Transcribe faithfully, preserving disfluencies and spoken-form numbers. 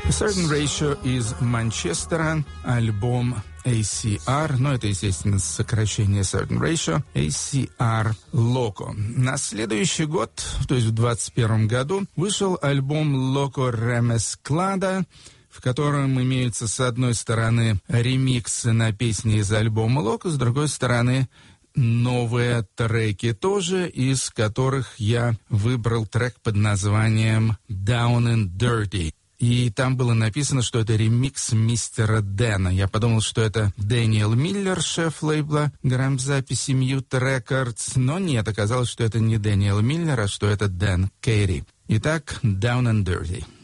A Certain Ratio из Манчестера, альбом эй си ар, но это, естественно, сокращение Certain Ratio, эй си ар Loco. На следующий год, то есть в двадцать первом году, вышел альбом Loco Remezclada, в котором имеются, с одной стороны, ремиксы на песни из альбома Loco, с другой стороны, новые треки тоже, из которых я выбрал трек под названием Down and Dirty. И там было написано, что это ремикс мистера Дэна. Я подумал, что это Дэниел Миллер, шеф лейбла грамзаписи Mute Records, но нет, оказалось, что это не Дэниел Миллер, а что это Дэн Керри. Итак, Down and Dirty.